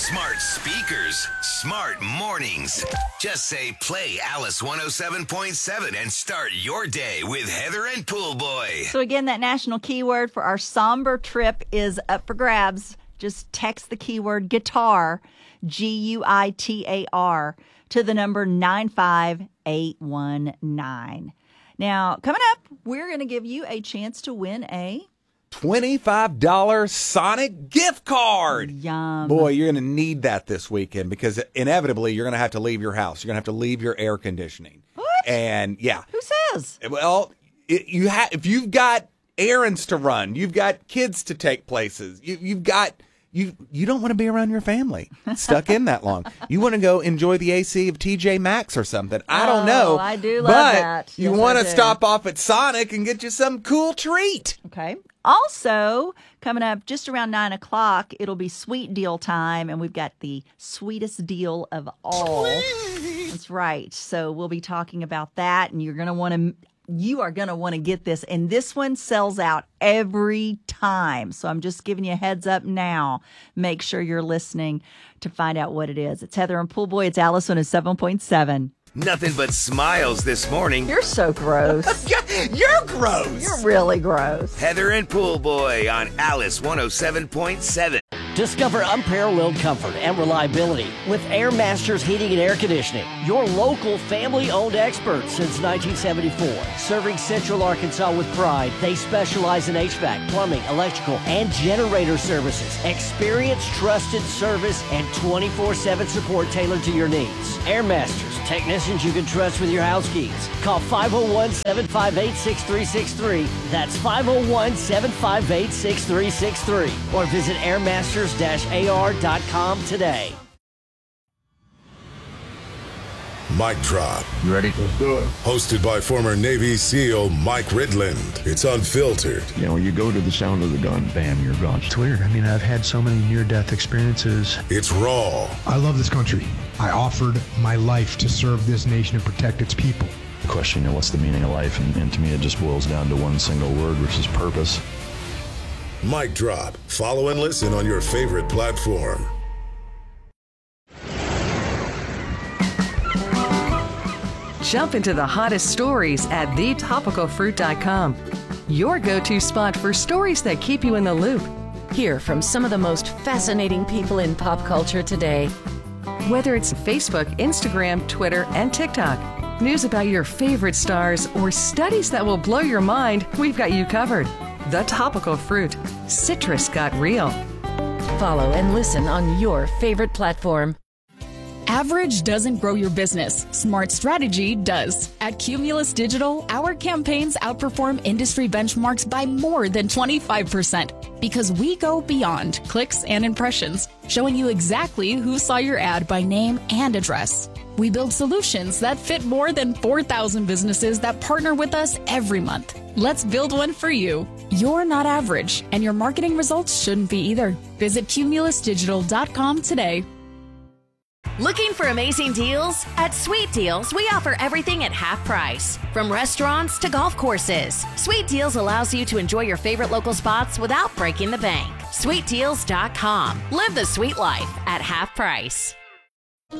Smart speakers, smart mornings. Just say play Alice 107.7 and start your day with Heather and Pool Boy. So again, that national keyword for our somber trip is up for grabs. Just text the keyword guitar, Guitar, to the number 95819. Now, coming up, we're going to give you a chance to win a $25 Sonic gift card. Yum. Boy, you're going to need that this weekend because inevitably you're going to have to leave your house. You're going to have to leave your air conditioning. What? And yeah. Who says? Well, if you've got errands to run, you've got kids to take places, you don't want to be around your family stuck in that long. You want to go enjoy the AC of TJ Maxx or something. I don't know. I do love that. But you Yes, want I to do. stop off at Sonic and get you some cool treat. Okay. Also, coming up just around 9 o'clock, it'll be sweet deal time, and we've got the sweetest deal of all. Sweet. That's right. So we'll be talking about that, and you are going to want to get this. And this one sells out every time. So I'm just giving you a heads up now. Make sure you're listening to find out what it is. It's Heather and Pool Boy. It's Alice on 7.7. Nothing but smiles this morning. You're so gross. You're gross. You're really gross. Heather and Pool Boy on Alice 107.7. Discover unparalleled comfort and reliability with Air Masters Heating and Air Conditioning. Your local family-owned experts since 1974. Serving Central Arkansas with pride, they specialize in HVAC, plumbing, electrical, and generator services. Experience, trusted service, and 24/7 support tailored to your needs. Air Masters, technicians you can trust with your house keys. Call 501-758-6363. That's 501-758-6363. Or visit airmasters-ar.com today. Mic Drop. You ready? Let's do it. Hosted by former Navy SEAL Mike Ridland. It's unfiltered. You know, you go to the sound of the gun, bam, you're gone. It's weird. I mean, I've had so many near-death experiences. It's raw. I love this country. I offered my life to serve this nation and protect its people. The question, what's the meaning of life? And to me, it just boils down to one single word, which is purpose. Mic Drop. Follow and listen on your favorite platform. Jump into the hottest stories at thetopicalfruit.com. Your go-to spot for stories that keep you in the loop. Hear from some of the most fascinating people in pop culture today. Whether it's Facebook, Instagram, Twitter, and TikTok, news about your favorite stars, or studies that will blow your mind, we've got you covered. The Topical Fruit. Citrus got real. Follow and listen on your favorite platform. Average doesn't grow your business. Smart strategy does. At Cumulus Digital, our campaigns outperform industry benchmarks by more than 25% because we go beyond clicks and impressions, showing you exactly who saw your ad by name and address. We build solutions that fit more than 4,000 businesses that partner with us every month. Let's build one for you. You're not average, and your marketing results shouldn't be either. Visit cumulusdigital.com today. Looking for amazing deals? At Sweet Deals, we offer everything at half price. From restaurants to golf courses, Sweet Deals allows you to enjoy your favorite local spots without breaking the bank. SweetDeals.com. Live the sweet life at half price.